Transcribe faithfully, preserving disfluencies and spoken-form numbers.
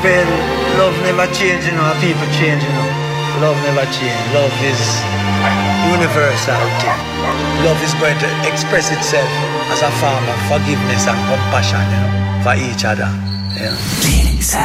Well, love never changes, you know, people change, you know. Love never changes. Love is universal thing. Love is going to express itself as a form of forgiveness and compassion, you know, for each other. Yeah.